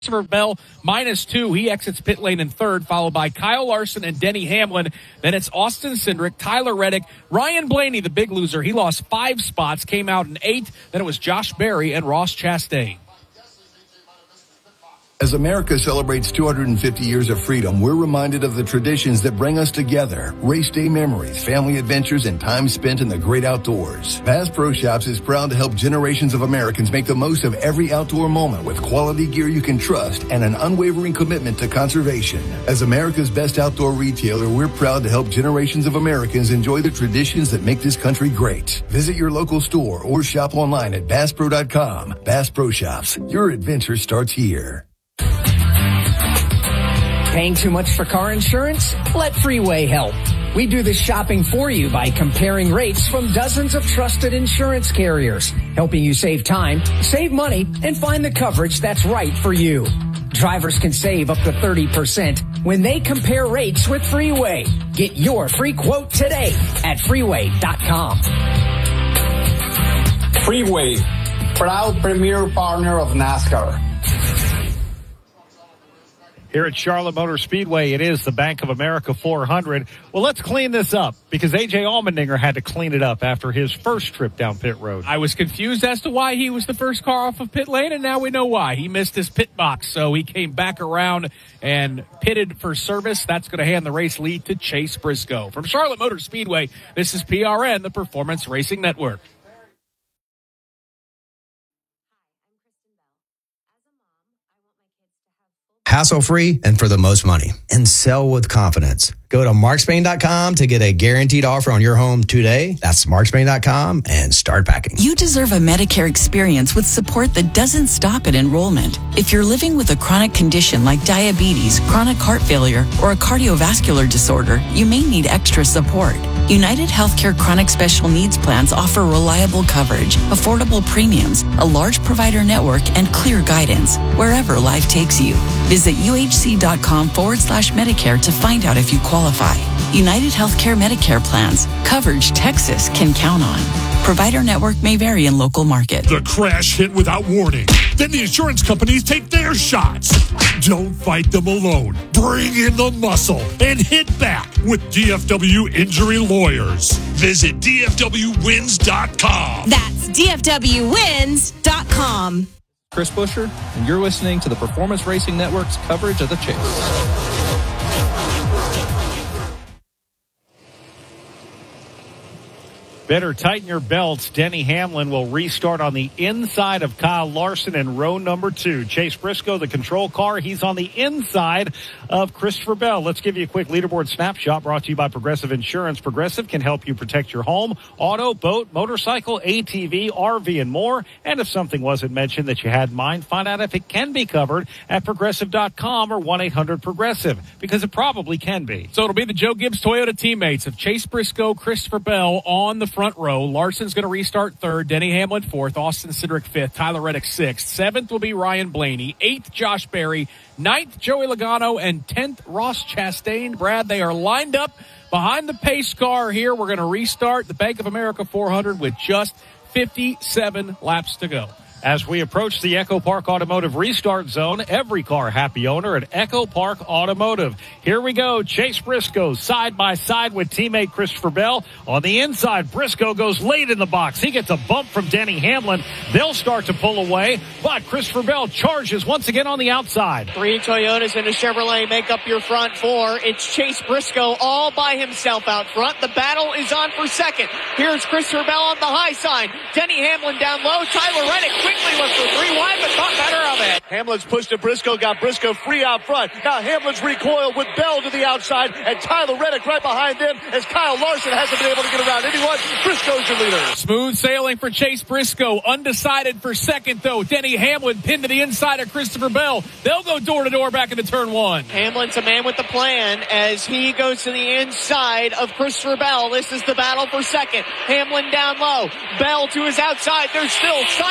Christopher Bell, -2. He exits pit lane in third, followed by Kyle Larson and Denny Hamlin. Then it's Austin Cindric, Tyler Reddick, Ryan Blaney, the big loser. He lost 5 spots, came out in 8th. Then it was Josh Berry and Ross Chastain. As America celebrates 250 years of freedom, we're reminded of the traditions that bring us together. Race day memories, family adventures, and time spent in the great outdoors. Bass Pro Shops is proud to help generations of Americans make the most of every outdoor moment with quality gear you can trust and an unwavering commitment to conservation. As America's best outdoor retailer, we're proud to help generations of Americans enjoy the traditions that make this country great. Visit your local store or shop online at BassPro.com. Bass Pro Shops, your adventure starts here. Paying too much for car insurance? Let Freeway help. We do the shopping for you by comparing rates from dozens of trusted insurance carriers, helping you save time, save money, and find the coverage that's right for you. Drivers can save up to 30% when they compare rates with Freeway. Get your free quote today at freeway.com. Freeway, proud premier partner of NASCAR. Here at Charlotte Motor Speedway, it is the Bank of America 400. Well, let's clean this up because A.J. Allmendinger had to clean it up after his first trip down pit road. I was confused as to why he was the first car off of pit lane, and now we know why. He missed his pit box, so he came back around and pitted for service. That's going to hand the race lead to Chase Briscoe. From Charlotte Motor Speedway, this is PRN, the Performance Racing Network. Hassle-free and for the most money. And sell with confidence. Go to markspain.com to get a guaranteed offer on your home today. That's markspain.com and start packing. You deserve a Medicare experience with support that doesn't stop at enrollment. If you're living with a chronic condition like diabetes, chronic heart failure, or a cardiovascular disorder, you may need extra support. United Healthcare Chronic Special Needs Plans offer reliable coverage, affordable premiums, a large provider network, and clear guidance wherever life takes you. Visit uhc.com/Medicare to find out if you qualify. United Healthcare Medicare plans. Coverage Texas can count on. Provider network may vary in local market. The crash hit without warning. Then the insurance companies take their shots. Don't fight them alone. Bring in the muscle and hit back with DFW Injury Lawyers. Visit DFWWins.com. That's DFWWins.com. Chris Busher, and you're listening to the Performance Racing Network's coverage of the Chase. Better tighten your belts. Denny Hamlin will restart on the inside of Kyle Larson in row number 2. Chase Briscoe, the control car, he's on the inside of Christopher Bell. Let's give you a quick leaderboard snapshot brought to you by Progressive Insurance. Progressive can help you protect your home, auto, boat, motorcycle, ATV, RV, and more. And if something wasn't mentioned that you had in mind, find out if it can be covered at Progressive.com or 1-800-PROGRESSIVE, because it probably can be. So it'll be the Joe Gibbs Toyota teammates of Chase Briscoe, Christopher Bell on the front row. Larson's going to restart third. Denny Hamlin fourth. Austin Cindric fifth. Tyler Reddick sixth. Seventh will be Ryan Blaney. Eighth, Josh Berry. Ninth, Joey Logano. And 10th, Ross Chastain. Brad, they are lined up behind the pace car here. We're going to restart the Bank of America 400 with just 57 laps to go. As we approach the Echo Park Automotive restart zone, every car happy owner at Echo Park Automotive. Here we go. Chase Briscoe side by side with teammate Christopher Bell. On the inside, Briscoe goes late in the box. He gets a bump from Denny Hamlin. They'll start to pull away, but Christopher Bell charges once again on the outside. 3 Toyotas and a Chevrolet make up your front 4. It's Chase Briscoe all by himself out front. The battle is on for second. Here's Christopher Bell on the high side. Denny Hamlin down low. Tyler Reddick quickly went for 3 wide, but thought better of it. Hamlin's pushed to Briscoe, got Briscoe free out front. Now Hamlin's recoiled with Bell to the outside, and Tyler Reddick right behind them as Kyle Larson hasn't been able to get around anyone. Briscoe's your leader. Smooth sailing for Chase Briscoe. Undecided for second, though. Denny Hamlin pinned to the inside of Christopher Bell. They'll go door to door back into turn 1. Hamlin's a man with the plan as he goes to the inside of Christopher Bell. This is the battle for second. Hamlin down low. Bell to his outside. They're still side by side.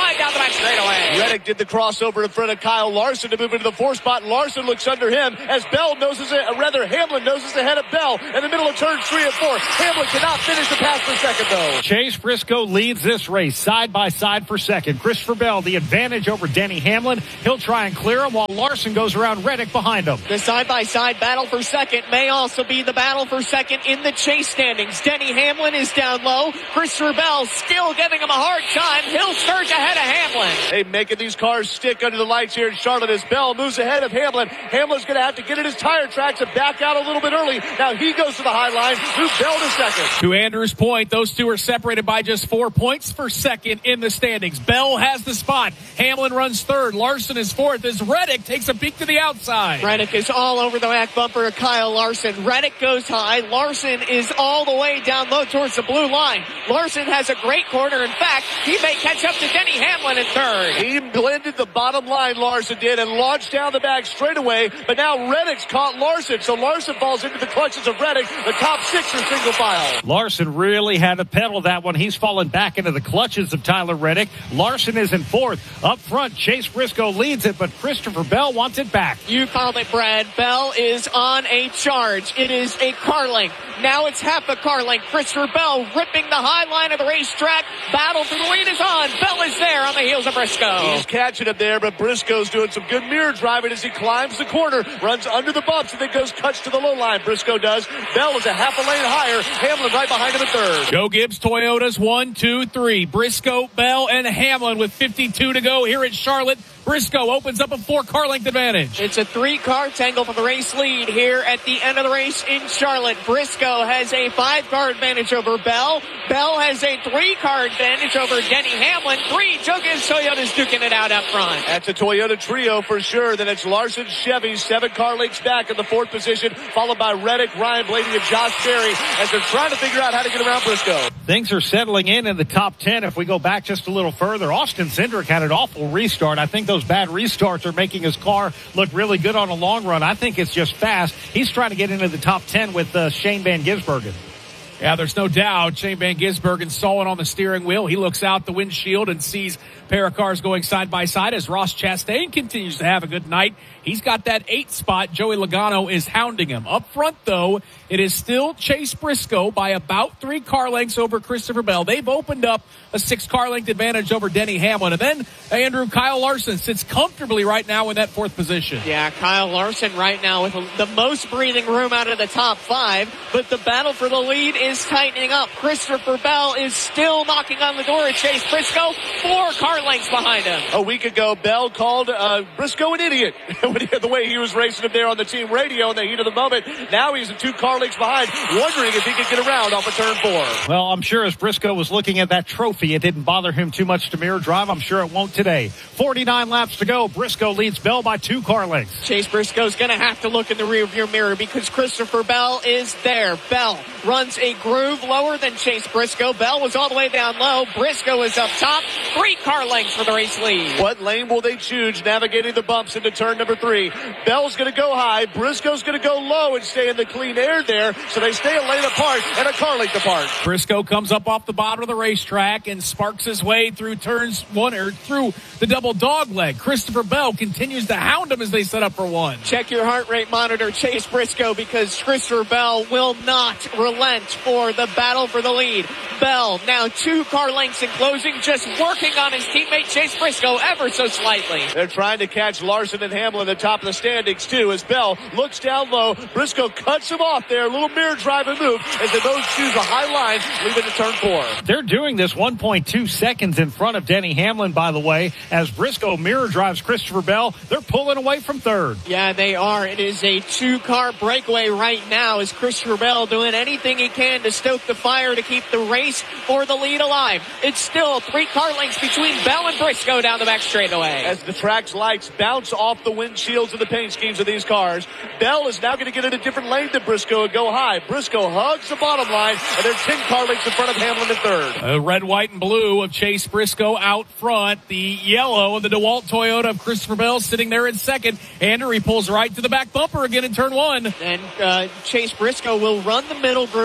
line down the back straightaway. Reddick did the crossover in front of Kyle Larson to move into the 4 spot. Larson looks under him as Hamlin noses ahead of Bell in the middle of turns 3 and 4. Hamlin cannot finish the pass for second, though. Chase Briscoe leads this race side by side for second. Christopher Bell, the advantage over Denny Hamlin. He'll try and clear him while Larson goes around Reddick behind him. The side-by-side battle for second may also be the battle for second in the chase standings. Denny Hamlin is down low. Christopher Bell still giving him a hard time. He'll surge ahead of Hamlin. Hey, making these cars stick under the lights here in Charlotte as Bell moves ahead of Hamlin. Hamlin's going to have to get in his tire tracks and back out a little bit early. Now he goes to the high line. Moves Bell to second. To Andrew's point, those two are separated by just 4 points for second in the standings. Bell has the spot. Hamlin runs third. Larson is fourth as Reddick takes a peek to the outside. Reddick is all over the back bumper of Kyle Larson. Reddick goes high. Larson is all the way down low towards the blue line. Larson has a great corner. In fact, he may catch up to Denny Hamlin in third. He blended the bottom line, Larson did, and launched down the back straightaway. But now Reddick's caught Larson, so Larson falls into the clutches of Reddick. The top 6 are single file. Larson really had to pedal that one. He's fallen back into the clutches of Tyler Reddick. Larson is in fourth. Up front, Chase Briscoe leads it, but Christopher Bell wants it back. You called it, Brad. Bell is on a charge. It is a car length. Now it's half a car length. Christopher Bell ripping the high line of the racetrack. Battle for the lead is on. Bell is there on the heels of Briscoe. He's catching him there, but Briscoe's doing some good mirror driving as he climbs the corner, runs under the bumps, and then cuts to the low line. Briscoe does. Bell is a half a lane higher. Hamlin right behind him in third. Joe Gibbs Toyotas 1, 2, 3. Briscoe, Bell, and Hamlin with 52 to go here at Charlotte. Briscoe opens up a 4-car length advantage. It's a 3-car tangle for the race lead here at the end of the race in Charlotte. Briscoe has a 5-car advantage over Bell. Bell has a 3-car advantage over Denny Hamlin. 3 Joe Gibbs Toyotas duking it out up front. That's a Toyota trio for sure. Then it's Larson, Chevy, 7-car lengths back in the 4th position, followed by Reddick, Ryan Blaney, and Josh Berry as they're trying to figure out how to get around Briscoe. Things are settling in the top 10. If we go back just a little further, Austin Cindric had an awful restart. I think those bad restarts are making his car look really good on a long run. I think it's just fast. He's trying to get into the top 10 with Shane Van Gisbergen. Yeah, there's no doubt. Shane Van Gisbergen stalling on the steering wheel. He looks out the windshield and sees a pair of cars going side by side as Ross Chastain continues to have a good night. He's got that 8th spot. Joey Logano is hounding him. Up front, though, it is still Chase Briscoe by about 3 car lengths over Christopher Bell. They've opened up a 6-car length advantage over Denny Hamlin. And then, Andrew, Kyle Larson sits comfortably right now in that 4th position. Yeah, Kyle Larson right now with the most breathing room out of the top 5. But the battle for the lead is tightening up. Christopher Bell is still knocking on the door of Chase Briscoe. 4 car lengths behind him. A week ago, Bell called Briscoe an idiot. The way he was racing him there on the team radio in the heat of the moment. Now he's 2 car lengths behind, wondering if he could get around off of turn 4. Well, I'm sure as Briscoe was looking at that trophy, it didn't bother him too much to mirror drive. I'm sure it won't today. 49 laps to go. Briscoe leads Bell by 2 car lengths. Chase Briscoe's going to have to look in the rearview mirror because Christopher Bell is there. Bell runs a groove lower than Chase Briscoe. Bell was all the way down low. Briscoe is up top. 3 car lengths for the race lead. What lane will they choose navigating the bumps into turn number 3? Bell's going to go high. Briscoe's going to go low and stay in the clean air there. So they stay a lane apart and a car length apart. Briscoe comes up off the bottom of the racetrack and sparks his way through turns 1 or through the double dog leg. Christopher Bell continues to hound him as they set up for 1. Check your heart rate monitor, Chase Briscoe, because Christopher Bell will not relent for the battle for the lead. Bell now 2 car lengths in closing, just working on his teammate Chase Briscoe ever so slightly. They're trying to catch Larson and Hamlin at the top of the standings too as Bell looks down low. Briscoe cuts him off there. A little mirror drive and move as they both choose a high line leaving to turn 4. They're doing this 1.2 seconds in front of Denny Hamlin, by the way, as Briscoe mirror drives Christopher Bell. They're pulling away from third. Yeah, they are. It is a 2-car breakaway right now as Christopher Bell doing anything he can to stoke the fire to keep the race for the lead alive. It's still 3 car lengths between Bell and Briscoe down the back straightaway. As the track's lights bounce off the windshields of the paint schemes of these cars, Bell is now going to get in a different lane than Briscoe and go high. Briscoe hugs the bottom line, and they're 10 car lengths in front of Hamlin in third. Red, white, and blue of Chase Briscoe out front. The yellow of the DeWalt Toyota of Christopher Bell sitting there in second. Andery pulls right to the back bumper again in turn 1. And Chase Briscoe will run the middle groove. Bell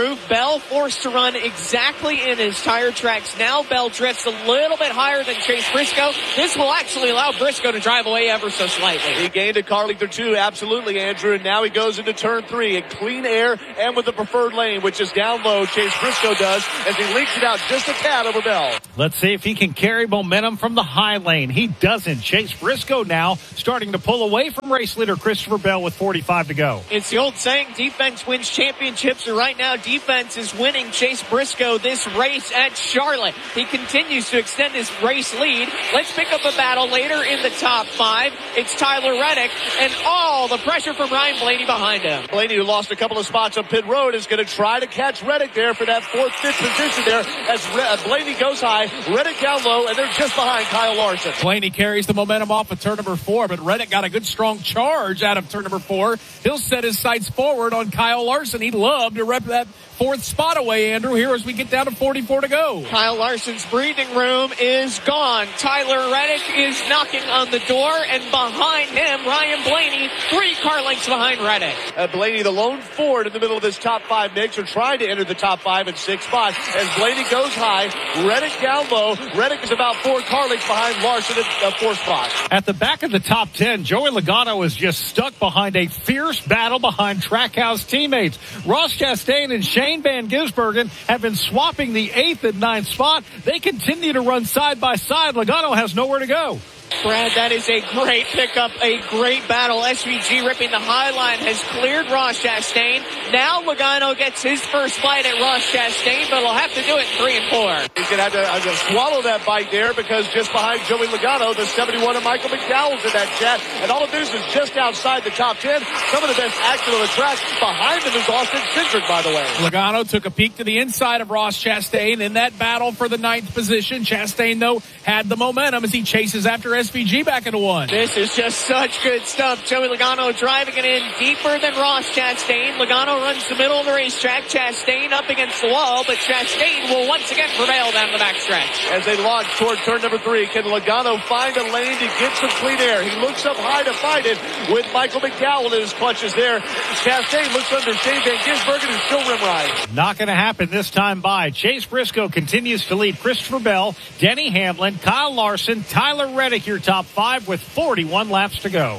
Bell forced to run exactly in his tire tracks. Now Bell drifts a little bit higher than Chase Briscoe. This will actually allow Briscoe to drive away ever so slightly. He gained a car length or two, absolutely, Andrew, and now he goes into turn 3 in clean air and with the preferred lane, which is down low. Chase Briscoe does as he leaks it out just a tad over Bell. Let's see if he can carry momentum from the high lane. He doesn't. Chase Briscoe now starting to pull away from race leader Christopher Bell with 45 to go. It's the old saying, defense wins championships, and right now defense is winning Chase Briscoe this race at Charlotte. He continues to extend his race lead. Let's pick up a battle later in the top 5. It's Tyler Reddick and all the pressure from Ryan Blaney behind him. Blaney, who lost a couple of spots on pit road, is going to try to catch Reddick there for that 4th, 5th position there as Blaney goes high, Reddick down low, and they're just behind Kyle Larson. Blaney carries the momentum off of turn number 4, but Reddick got a good strong charge out of turn number 4. He'll set his sights forward on Kyle Larson. He'd love to rep that 4th spot away, Andrew, here as we get down to 44 to go. Kyle Larson's breathing room is gone. Tyler Reddick is knocking on the door, and behind him, Ryan Blaney, 3 car lengths behind Reddick. Blaney, the lone Ford in the middle of this top 5 mix, are trying to enter the top 5 and 6 spots. As Blaney goes high, Reddick down low. Reddick is about 4 car lengths behind Larson at 4 spots. At the back of the top 10, Joey Logano is just stuck behind a fierce battle behind Trackhouse teammates. Ross Chastain and Shane Van Gisbergen have been swapping the 8th and 9th spot. They continue to run side by side. Logano has nowhere to go. Brad, that is a great pickup, a great battle. SVG ripping the high line has cleared Ross Chastain. Now Logano gets his first bite at Ross Chastain, but he'll have to do it in 3 and 4. He's going to have to swallow that bite there because just behind Joey Logano, the 71 of Michael McDowell's in that chat. And all of this is just outside the top 10. Some of the best action on the track. Behind him is Austin Cindric, by the way. Logano took a peek to the inside of Ross Chastain in that battle for the 9th position. Chastain, though, had the momentum as he chases after SVG back into 1. This is just such good stuff. Joey Logano driving it in deeper than Ross Chastain. Logano runs the middle of the racetrack. Chastain up against the wall, but Chastain will once again prevail down the backstretch. As they launch toward turn number 3, can Logano find a lane to get some clean air? He looks up high to find it with Michael McDowell in his clutches there. Chastain looks under Shane Van Gisbergen and still rim ride. Not going to happen this time by. Chase Briscoe continues to lead Christopher Bell, Denny Hamlin, Kyle Larson, Tyler Reddick, your top 5 with 41 laps to go.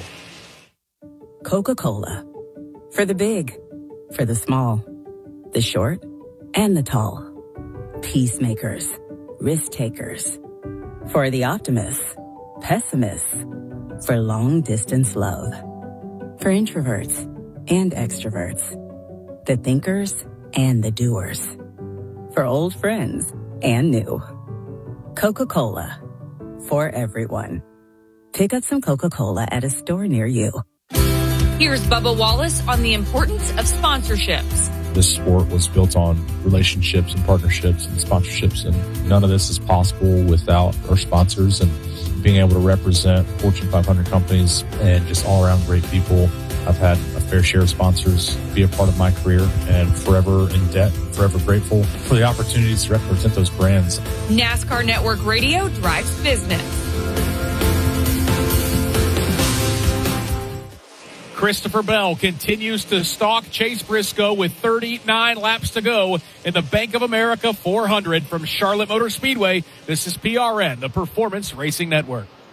Coca-Cola. For the big, for the small, the short, and the tall. Peacemakers, risk takers. For the optimists, pessimists. For long distance love. For introverts and extroverts. The thinkers and the doers. For old friends and new. Coca-Cola. For everyone. Pick up some Coca-Cola at a store near you. Here's Bubba Wallace on the importance of sponsorships. This sport was built on relationships and partnerships and sponsorships, and none of this is possible without our sponsors and being able to represent Fortune 500 companies and just all around great people. I've had a fair share of sponsors be a part of my career and forever in debt, forever grateful for the opportunities to represent those brands. NASCAR Network Radio drives business. Christopher Bell continues to stalk Chase Briscoe with 39 laps to go in the Bank of America 400 from Charlotte Motor Speedway. This is PRN, the Performance Racing Network.